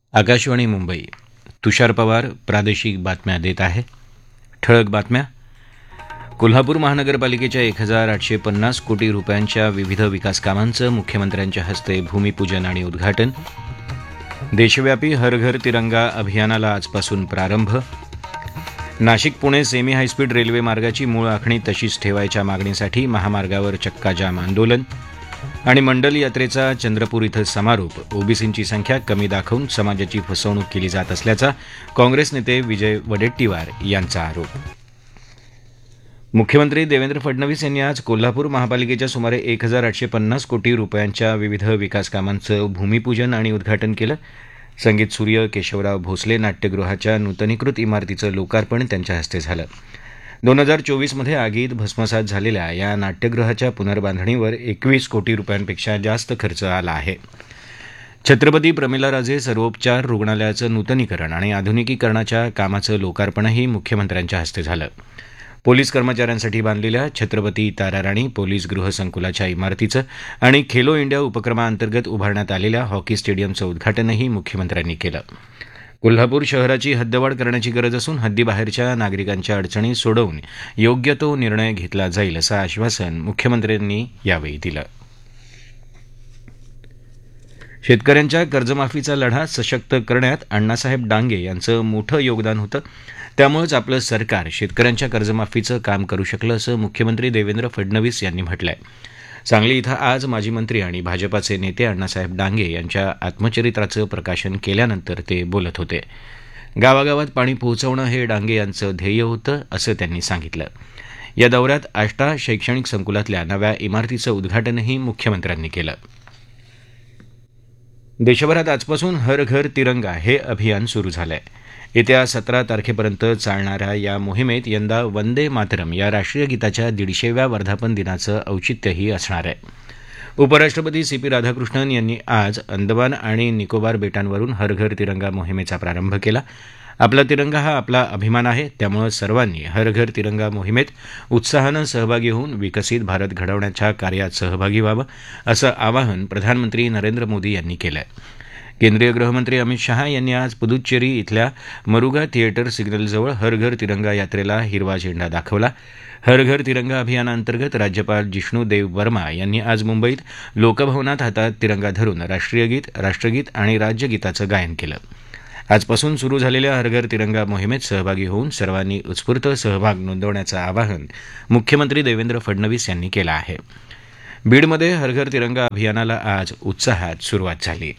आकाशवाणी मुंबई. तुषार पवार प्रादेशिक बातम्या देत आहे. ठळक बातम्या. कोल्हापूर महानगरपालिकेच्या 1,850 कोटी रुपयांच्या विविध विकास कामांचं मुख्यमंत्र्यांच्या हस्ते भूमिपूजन आणि उद्घाटन. देशव्यापी हर घर तिरंगा अभियानाला आजपासून प्रारंभ. Nashik Pune semi high speed railway मार्गाची मूळ आखणी तशीच ठेवायच्या मागणीसाठी महामार्गावर चक्काजाम आंदोलन. आणि मंडल यात्रेचा चंद्रपूर इथं समारोप. ओबीसींची संख्या कमी दाखवून समाजाची फसवणूक केली जात असल्याचा काँग्रेस नेते विजय वडेट्टीवार यांचा आरोप. मुख्यमंत्री देवेंद्र फडणवीस यांनी आज कोल्हापूर महापालिकेच्या सुमारे 1,850 कोटी रुपयांच्या विविध विकास कामांचं भूमिपूजन आणि उद्घाटन केलं. संगीत सूर्य केशवराव भोसले नाट्यगृहाच्या नूतनीकृत इमारतीचं लोकार्पण त्यांच्या हस्ते झालं. 2024 मध्ये आगीत भस्मसात झालेल्या या नाट्यगृहाच्या पुनर्बांधणीवर 21 कोटी रुपयांपेक्षा जास्त खर्च आला आहे. छत्रपती प्रमिलाराजे सर्वोपचार रुग्णालयाचं नूतनीकरण आणि आधुनिकीकरणाच्या कामाचं लोकार्पणही मुख्यमंत्र्यांच्या हस्ते झालं. पोलीस कर्मचाऱ्यांसाठी बांधलेल्या छत्रपती ताराराणी पोलीस गृहसंकुलाच्या इमारतीचं आणि खेलो इंडिया उपक्रमाअंतर्गत उभारण्यात आलेल्या हॉकी स्टेडियमचं उद्घाटनही मुख्यमंत्र्यांनी केलं. कोल्हापूर शहराची हद्दवाढ करण्याची गरज असून हद्दीबाहेरच्या नागरिकांच्या अडचणी सोडवून योग्य तो निर्णय घेतला जाईल असं आश्वासन मुख्यमंत्र्यांनी यावेळी दिलं. शेतकऱ्यांच्या कर्जमाफीचा लढा सशक्त करण्यात अण्णासाहेब डांगे यांचं मोठं योगदान होतं. त्यामुळेच आपलं सरकार शेतकऱ्यांच्या कर्जमाफीचं काम करू शकलं असं मुख्यमंत्री देवेंद्र फडणवीस यांनी म्हटलंय. सांगली इथं आज माजी मंत्री आणि भाजपाचे नेते अण्णासाहेब डांगे यांच्या आत्मचरित्राचं प्रकाशन केल्यानंतर ते बोलत होते. गावागावात पाणी पोहोचवणं हे डांगे यांचं ध्येय होतं असं त्यांनी सांगितलं. या दौऱ्यात आष्टा शैक्षणिक संकुलातल्या नव्या इमारतीचं उद्घाटनही मुख्यमंत्र्यांनी केलं. देशभरात आजपासून हर घर तिरंगा हे अभियान सुरू झालंय. येत्या 17 तारखेपर्यंत चालणाऱ्या या मोहिमेत यंदा वंदे मातरम या राष्ट्रीय गीताच्या 150व्या वर्धापन दिनाचं औचित्यही असणार आहे. उपराष्ट्रपती CP राधाकृष्णन यांनी आज अंदमान आणि निकोबार बेटांवरून हर घर तिरंगा मोहिमेचा प्रारंभ केला. आपला तिरंगा हा आपला अभिमान आहे, त्यामुळे सर्वांनी हर घर तिरंगा मोहिमेत उत्साहानं सहभागी होऊन विकसित भारत घडवण्याच्या कार्यात सहभागी व्हावं असं आवाहन प्रधानमंत्री नरेंद्र मोदी यांनी केलं आहे. केंद्रीय गृहमंत्री अमित शहा यांनी आज पुदुच्चेरी इथल्या मरुगा थिएटर सिग्नलजवळ हर घर तिरंगा यात्रेला हिरवा झेंडा दाखवला. हर घर तिरंगा अभियानाअंतर्गत राज्यपाल जिष्णू देव वर्मा यांनी आज मुंबईत लोकभवनात हातात तिरंगा धरून राष्ट्रीय गीत, राष्ट्रगीत आणि राज्यगीताचं गायन केलं. आजपासून सुरू झालेल्या हर घर तिरंगा मोहिमेत सहभागी होऊन सर्वांनी उत्स्फूर्त सहभाग नोंदवण्याचं आवाहन मुख्यमंत्री देवेंद्र फडणवीस यांनी केलं आहे. बीडमध्ये हर घर तिरंगा अभियानाला आज उत्साहात सुरुवात झाली.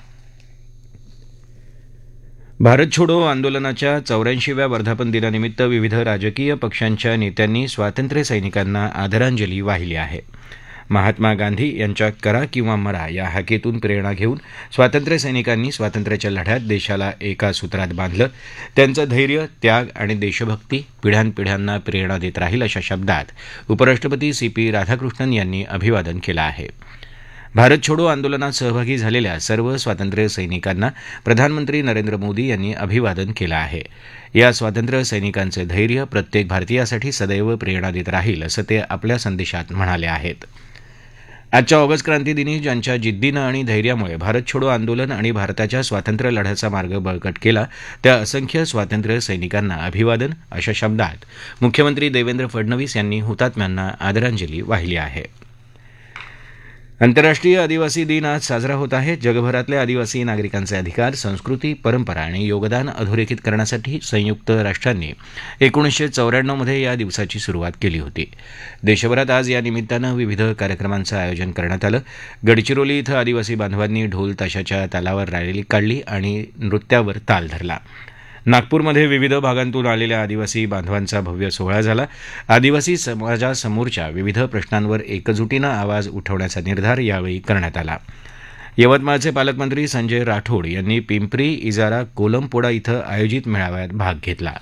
भारत छोडो आंदोलनाच्या 84व्या वर्धापन दिनानिमित्त विविध राजकीय पक्षांच्या नेत्यांनी स्वातंत्र्य सैनिकांना आदरांजली वाहिली आहे. महात्मा गांधी यांच्या करा किंवा मरा या हाकेतून प्रेरणा घेऊन स्वातंत्र्य सैनिकांनी स्वातंत्र्याच्या लढ्यात देशाला एका सूत्रात बांधलं. त्यांचं धैर्य, त्याग आणि देशभक्ती पिढ्यानपिढ्यांना प्रेरणा देत राहील अशा शब्दात उपराष्ट्रपती CP राधाकृष्णन यांनी अभिवादन केलं आहे. भारत छोडो आंदोलनात सहभागी झालेल्या सर्व स्वातंत्र्य सैनिकांना प्रधानमंत्री नरेंद्र मोदी यांनी अभिवादन केलं आहे. या स्वातंत्र्य सैनिकांचे धैर्य प्रत्येक भारतीयासाठी सदैव प्रेरणा देत राहील असं ते आपल्या संदेशात म्हणाले आहेत. आजच्या ऑगस्ट क्रांती दिनी ज्यांच्या जिद्दीनं आणि धैर्यामुळे भारत छोडो आंदोलन आणि भारताच्या स्वातंत्र्य लढ्याचा मार्ग बळकट केला त्या असंख्य स्वातंत्र्य सैनिकांना अभिवादन अशा शब्दात मुख्यमंत्री देवेंद्र फडणवीस यांनी हुतात्म्यांना आदरांजली वाहिली आहे. आंतरराष्ट्रीय आदिवासी दिन आज साजरा होत आहे. जगभरातल्या आदिवासी नागरिकांचे अधिकार, संस्कृती, परंपरा आणि योगदान अधोरेखित करण्यासाठी संयुक्त राष्ट्रांनी 1994 मध्ये या दिवसाची सुरुवात केली होती. देशभरात आज या निमित्तानं विविध कार्यक्रमांचं आयोजन करण्यात आलं. गडचिरोली इथं आदिवासी बांधवांनी ढोल ताशाच्या तालावर रॅली काढली आणि नृत्यावर ताल धरला. नागपूरमध्ये विविध भागांतून आलेल्या आदिवासी बांधवांचा भव्य सोहळा झाला. आदिवासी समाजासमोरच्या विविध प्रश्नांवर एकजुटीनं आवाज उठवण्याचा निर्धार यावेळी करण्यात आला. यवतमाळचे पालकमंत्री संजय राठोड यांनी पिंपरी इजारा कोलमपोडा इथं आयोजित मेळाव्यात भाग घेतला.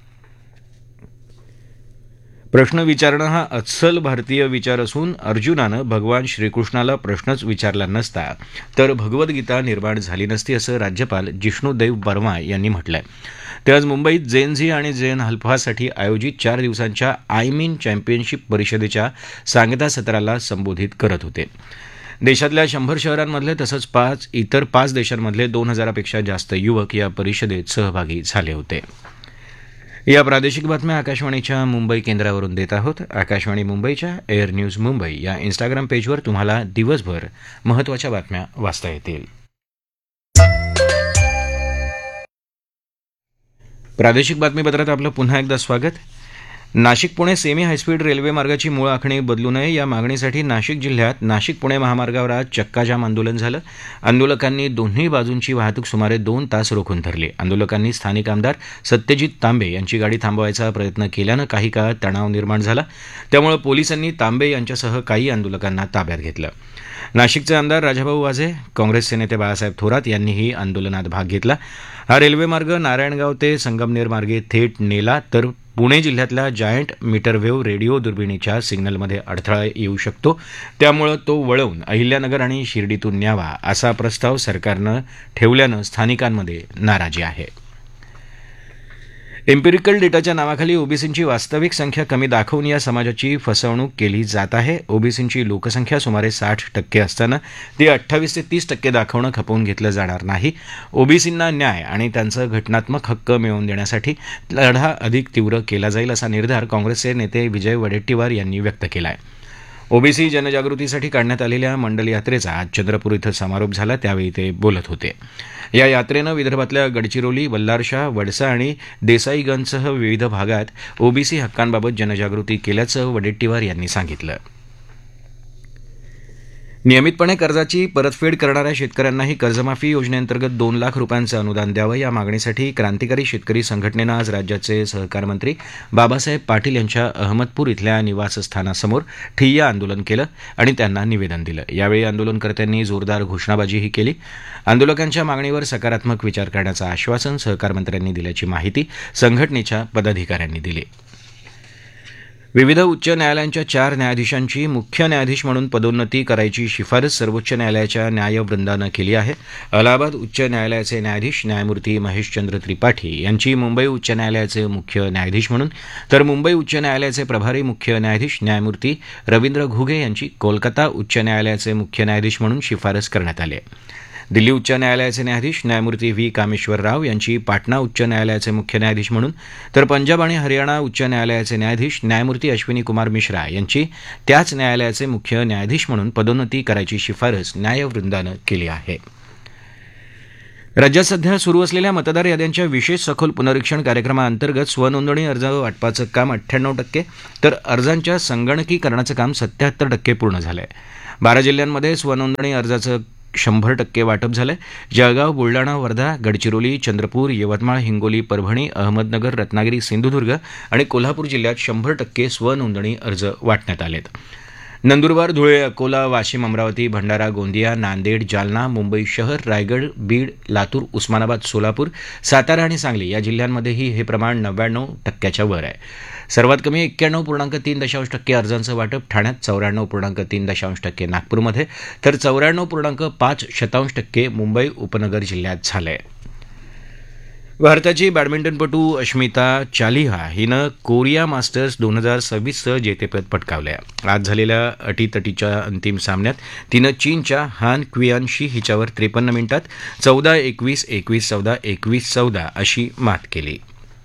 प्रश्न विचारणं हा अस्सल भारतीय विचार असून अर्जुनानं भगवान श्रीकृष्णाला प्रश्नच विचारला नसता तर भगवद्गीता निर्माण झाली नसती असं राज्यपाल जिष्णू देव वर्मा यांनी म्हटलंय. ते आज मुंबईत जेन झी आणि जेन अल्फासाठी आयोजित 4 दिवसांच्या आय मीन चॅम्पियनशिप परिषदेच्या सांगता सत्राला संबोधित करत होते. देशातल्या 100 शहरांमधले तसंच इतर 5 देशांमधले 2000पेक्षा जास्त युवक या परिषदेत सहभागी झाले होते. या प्रादेशिक बातम्या आकाशवाणीच्या मुंबई केंद्रावरून देत आहोत. आकाशवाणी मुंबईच्या एअर न्यूज मुंबई या इन्स्टाग्राम पेजवर तुम्हाला दिवसभर महत्त्वाच्या बातम्या वाचता येतील. प्रादेशिक बातमीपत्रात आपलं पुन्हा एकदा स्वागत. Nashik Pune semi high speed railway मार्गाची मूळ आखणी बदलू नये या मागणीसाठी नाशिक जिल्ह्यात नाशिक पुणे महामार्गावर आज चक्काजाम आंदोलन झालं. आंदोलकांनी दोन्ही बाजूंची वाहतूक सुमारे 2 तास रोखून धरली. आंदोलकांनी स्थानिक आमदार सत्यजित तांबे यांची गाडी थांबवायचा प्रयत्न केल्यानं काही काळ तणाव निर्माण झाला. त्यामुळे पोलिसांनी तांबे यांच्यासह काही आंदोलकांना ताब्यात घेतलं. नाशिकचे आमदार राजाभाऊ वाझे, काँग्रेसचे नेते बाळासाहेब थोरात यांनीही आंदोलनात भाग घेतला. हा रेल्वेमार्ग नारायणगाव ते संगमनेर मार्गे थेट नेला तर पुणे जिल्ह्यातल्या जायंट मीटरवेव्ह रेडिओ दुर्बिणीच्या सिग्नलमध्ये अडथळा येऊ शकतो. त्यामुळे तो वळवून अहिल्यानगर आणि शिर्डीतून न्यावा असा प्रस्ताव सरकारनं ठेवल्यानं स्थानिकांमध्ये नाराजी आहे. एम्पिरिकल डेटाच्या नावाखाली ओबीसींची वास्तविक संख्या कमी दाखवून या समाजाची फसवणूक केली जात आहे. ओबीसींची लोकसंख्या सुमारे 60% असताना ती 28 ते 30% दाखवणं खपवून घेतलं जाणार नाही. ओबीसींना न्याय आणि त्यांचं घटनात्मक हक्क मिळवून देण्यासाठी लढा अधिक तीव्र केला जाईल असा निर्धार काँग्रेसचे नेते विजय वडेट्टीवार यांनी व्यक्त केला आहे. ओबीसी जनजागृतीसाठी काढण्यात आलेल्या मंडल यात्रेचा आज चंद्रपूर इथं समारोप झाला. त्यावेळी ते बोलत होते. या यात्रेनं विदर्भातल्या गडचिरोली, वल्हारशाह, वडसा आणि देसाईगंजसह विविध भागात ओबीसी हक्कांबाबत जनजागृती केल्याचं वडेट्टीवार यांनी सांगितलं. नियमितपणे कर्जाची परतफेड करणाऱ्या शेतकऱ्यांनाही कर्जमाफी योजनेअंतर्गत 2 लाख रुपयांचं अनुदान द्यावं या मागणीसाठी क्रांतिकारी शेतकरी संघटनेनं आज राज्याचे सहकार मंत्री बाबासाहेब पाटील यांच्या अहमदपूर इथल्या निवासस्थानासमोर ठिय्या आंदोलन केलं आणि त्यांना निवेदन दिलं. यावेळी आंदोलनकर्त्यांनी जोरदार घोषणाबाजीही केली. आंदोलकांच्या मागणीवर सकारात्मक विचार करण्याचं आश्वासन सहकार मंत्र्यांनी दिल्याची माहिती संघटनेच्या पदाधिकाऱ्यांनी दिली. विविध उच्च न्यायालयांच्या 4 न्यायाधीशांची मुख्य न्यायाधीश म्हणून पदोन्नती करायची शिफारस सर्वोच्च न्यायालयाच्या न्यायवृंदानं केली आहे. अलाहाबाद उच्च न्यायालयाचे न्यायाधीश न्यायमूर्ती महेशचंद्र त्रिपाठी यांची मुंबई उच्च न्यायालयाचे मुख्य न्यायाधीश म्हणून तर मुंबई उच्च न्यायालयाचे प्रभारी मुख्य न्यायाधीश न्यायमूर्ती रवींद्र घुगे यांची कोलकाता उच्च न्यायालयाचे मुख्य न्यायाधीश म्हणून शिफारस करण्यात आली आहे. दिल्ली उच्च न्यायालयाचे न्यायाधीश न्यायमूर्ती व्ही कामेश्वर राव यांची पाटणा उच्च न्यायालयाचे मुख्य न्यायाधीश म्हणून तर पंजाब आणि हरियाणा उच्च न्यायालयाचे न्यायाधीश न्यायमूर्ती अश्विनी कुमार मिश्रा यांची त्याच न्यायालयाचे मुख्य न्यायाधीश म्हणून पदोन्नती करायची शिफारस न्यायवृंदानं केली आहे. राज्यात सध्या सुरू असलेल्या मतदार याद्यांच्या विशेष सखोल पुनरीक्षण कार्यक्रमाअंतर्गत स्वनोंदणी अर्ज वाटपाचं काम 98% तर अर्जांच्या संगणकीकरणाचं काम 77% पूर्ण झालं आहे. 12 जिल्ह्यांमध्ये स्वनोंदणी अर्जाचं 100% वाटप झालंय. जळगाव, बुलडाणा, वर्धा, गडचिरोली, चंद्रपूर, यवतमाळ, हिंगोली, परभणी, अहमदनगर, रत्नागिरी, सिंधुदुर्ग आणि कोल्हापूर जिल्ह्यात 100% स्वनोंदणी अर्ज वाटण्यात आलेत. नंदुरबार, धुळे, अकोला, वाशिम, अमरावती, भंडारा, गोंदिया, नांदेड, जालना, मुंबई शहर, रायगड, बीड, लातूर, उस्मानाबाद, सोलापूर, सातारा आणि सांगली या जिल्ह्यांमध्येही हे प्रमाण 99% वर आहे. सर्वात कमी 91.3% अर्जांचं वाटप ठाण्यात, 94.3% नागपूरमध्ये तर 94.5% मुंबई उपनगर जिल्ह्यात झालंय. भारताची बॅडमिंटनपटू अश्मिता चालिहा हिनं कोरिया मास्टर्स 2026चं जेतेपद पटकावलंय. आज झालेल्या अटीतटीच्या अंतिम सामन्यात तिनं चीनच्या हान क्वियानशी हिच्यावर 53 मिनिटात 14-21, 21-14, 21-14 अशी मात केली.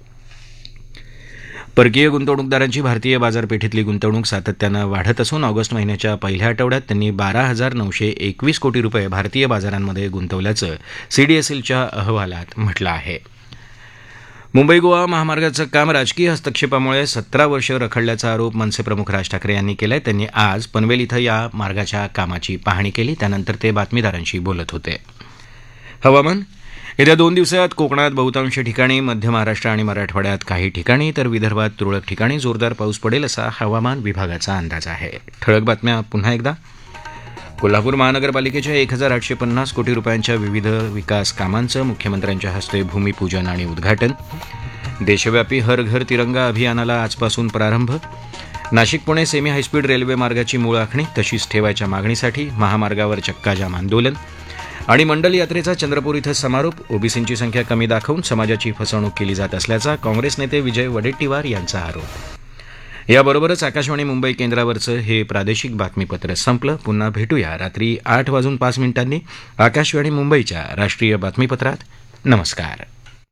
परकीय गुंतवणूकदारांची भारतीय बाजारपेठेतली गुंतवणूक सातत्यानं वाढत असून ऑगस्ट महिन्याच्या पहिल्या आठवड्यात त्यांनी 12,921 कोटी रुपये भारतीय बाजारांमध्ये गुंतवल्याचं सीडीएसएलच्या अहवालात म्हटलं आहे. मुंबई गोवा महामार्गाचं काम राजकीय हस्तक्षेपामुळे 17 वर्ष रखडल्याचा आरोप मनसे प्रमुख राज ठाकरे यांनी केलाय. त्यांनी आज पनवेल इथं या मार्गाच्या कामाची पाहणी केली. त्यानंतर ते बातमीदारांशी बोलत होते. हवामान. येत्या 2 दिवसात कोकणात बहुतांश ठिकाणी, मध्य महाराष्ट्र आणि मराठवाड्यात काही ठिकाणी तर विदर्भात तुरळक ठिकाणी जोरदार पाऊस पडेल असा हवामान विभागाचा अंदाज आहे. ठळक बातम्या पुन्हा एकदा. कोल्हापूर महानगरपालिकेच्या 1,850 कोटी रुपयांच्या विविध विकास कामांचं मुख्यमंत्र्यांच्या हस्ते भूमिपूजन आणि उद्घाटन. देशव्यापी हर घर तिरंगा अभियानाला आजपासून प्रारंभ. Nashik Pune semi high speed railway मार्गाची मूळ आखणी तशीच ठेवायच्या मागणीसाठी महामार्गावर चक्काजाम आंदोलन. आणि मंडल यात्रेचा चंद्रपूर इथं समारोप. ओबीसींची संख्या कमी दाखवून समाजाची फसवणूक केली जात असल्याचा काँग्रेस नेते विजय वडेट्टीवार यांचा आरोप. याबरोबरच आकाशवाणी मुंबई केंद्रावरचं हे प्रादेशिक बातमीपत्र संपलं. पुन्हा भेटूया रात्री 8:05 आकाशवाणी मुंबईच्या राष्ट्रीय बातमीपत्रात. नमस्कार.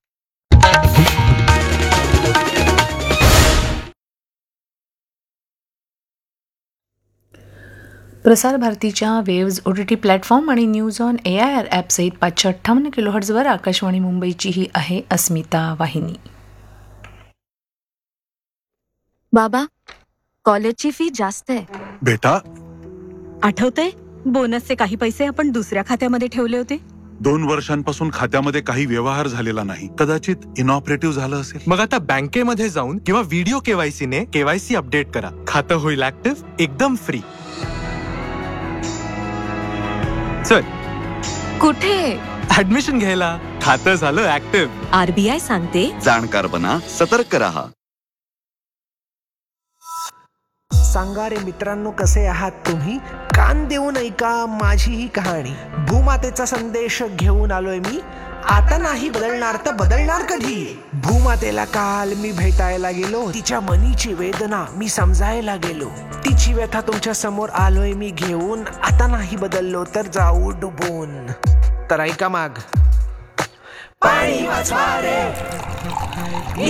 प्रसार भारतीच्या वेव्ज OTT प्लॅटफॉर्म आणि न्यूज ऑन AIR ॲपसहित 558 किलोहर्ट्झवर आकाशवाणी मुंबईची ही आहे अस्मिता वाहिनी. बाबा, कॉलेजची फी जास्त आहे. बेटा, आठवतंय बोनसचे काही पैसे आपण दुसऱ्या खात्यामध्ये ठेवले होते? 2 वर्षांपासून खात्यामध्ये काही व्यवहार झालेला नाही. कदाचित इनऑपरेटिव्ह झालं असेल. मग आता बँकेमध्ये जाऊन किंवा व्हिडिओ KYC ने KYC अपडेट करा. खातं होईल ऍक्टिव्ह एकदम फ्री. चल, कुठे? ऍडमिशन घ्यायला. खातं झालं ऍक्टिव्ह. RBI सांगते, जाणकार बना, सतर्क रहा. सांगा रे मित्रांनो, कसे आहात तुम्ही? कान देऊन ऐका माझी ही कहाणी. भूमातेचा संदेश घेऊन आलोय मी. आता नाही बदलणार तर बदलणार कधी? भूमातेला काल मी भेटायला गेलो. तिच्या मनीची वेदना मी समजायला गेलो. तिची व्यथा तुमच्या समोर आलोय मी घेऊन. आता नाही बदललो तर जाऊ डुबून. तर ऐका माग, पाणी वाचवा रे.